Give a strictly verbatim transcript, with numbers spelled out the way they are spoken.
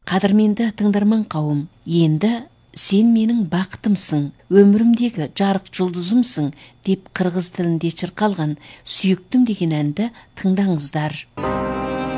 Қадірменді тыңдарман қауым, енді сен менің бақытымсың, өмірімдегі жарық жұлдызымсың деп қырғыз тілінде шырқалған Сүйіктім деген әнді тыңдаңыздар.